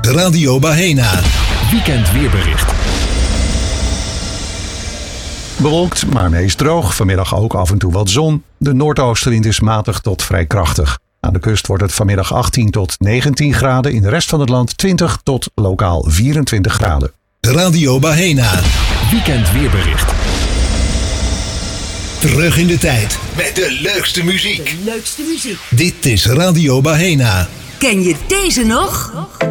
Radio Bahena. Weekend weerbericht. Bewolkt, maar meest droog. Vanmiddag ook af en toe wat zon. De noordoostenwind is matig tot vrij krachtig. Aan de kust wordt het vanmiddag 18 tot 19 graden. In de rest van het land 20 tot lokaal 24 graden. Radio Bahena. Weekend weerbericht. Terug in de tijd met de leukste muziek. De leukste muziek. Dit is Radio Bahena. Ken je deze nog?